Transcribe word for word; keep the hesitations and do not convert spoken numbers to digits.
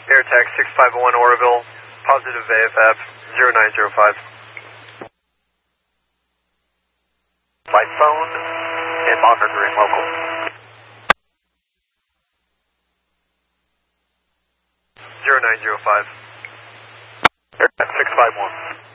Air Tax six five one Oroville, positive A F F zero nine zero five. By phone and monitoring local. zero nine zero five. Air Tax six five one.